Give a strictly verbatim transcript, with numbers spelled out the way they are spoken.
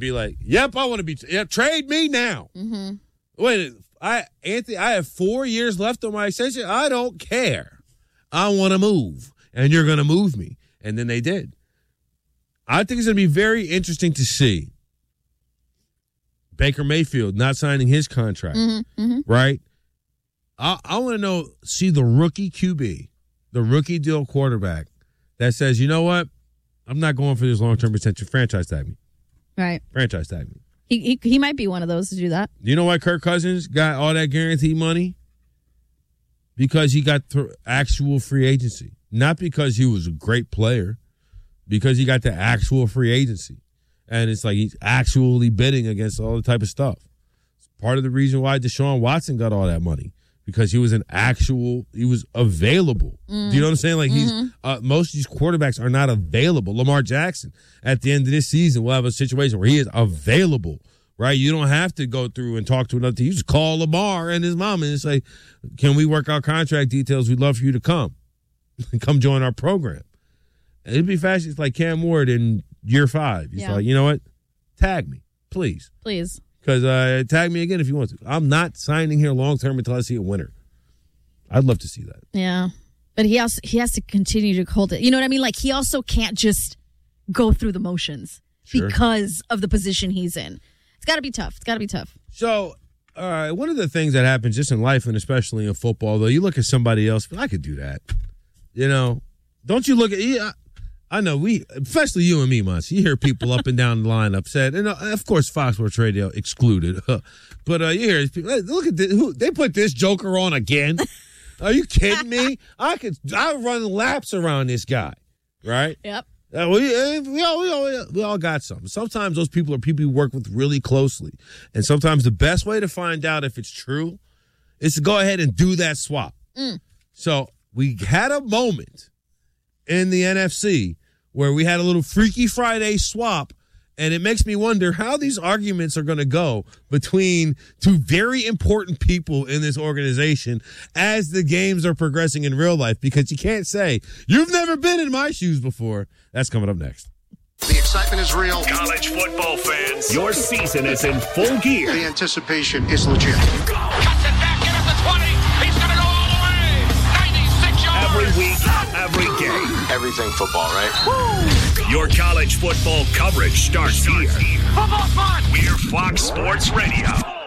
be like, "Yep, I want to be. Yep, trade me now." Mm-hmm. Wait, I Anthony, I have four years left on my extension. I don't care. I want to move, and you're going to move me. And then they did. I think it's going to be very interesting to see Baker Mayfield not signing his contract, mm-hmm, mm-hmm. right? I, I want to know, see the rookie Q B, the rookie deal quarterback that says, you know what? I'm not going for this long-term extension. Franchise tag me. Right. Franchise tag me. He, he he might be one of those to do that. You know why Kirk Cousins got all that guaranteed money? Because he got th- actual free agency. Not because he was a great player. Because he got the actual free agency. And it's like he's actually bidding against all the type of stuff. It's part of the reason why Deshaun Watson got all that money. Because he was an actual, he was available. Mm. Do you know what I'm saying? Like mm-hmm. he's uh, most of these quarterbacks are not available. Lamar Jackson, at the end of this season, will have a situation where he is available, right? You don't have to go through and talk to another team. You just call Lamar and his mom and say, "Can we work out contract details? We'd love for you to come, come join our program." And it'd be fast. It's like Cam Ward in year five. He's yeah. like, you know what? Tag me, please, please. Because uh, tag me again if you want to. I'm not signing here long term until I see a winner. I'd love to see that. Yeah, but he also he has to continue to hold it. You know what I mean? Like he also can't just go through the motions sure. because of the position he's in. It's got to be tough. It's got to be tough. So, all right, one of the things that happens just in life and especially in football, though, you look at somebody else, but I could do that. You know, don't you look at? Yeah, I know we, especially you and me, Mons. You hear people up and down the line upset, and uh, of course, Fox Sports Radio excluded. But uh, you hear people. Hey, look at this, who they put this joker on again. Are you kidding me? I could I run laps around this guy, right? Yep. Uh, we, we, all, we, all, we all got something. Sometimes those people are people you work with really closely, and sometimes the best way to find out if it's true is to go ahead and do that swap. Mm. So we had a moment in the N F C where we had a little Freaky Friday swap, and it makes me wonder how these arguments are going to go between two very important people in this organization as the games are progressing in real life, because you can't say, you've never been in my shoes before. That's coming up next. The excitement is real. College football fans, your season is in full gear. The anticipation is legit. Go! Cuts it back in at the twenty. He's going to go all the way. ninety-six yards. Every week, every game. Everything football, right? Woo! Your college football coverage starts here. Football's fun. We're Fox Sports Radio.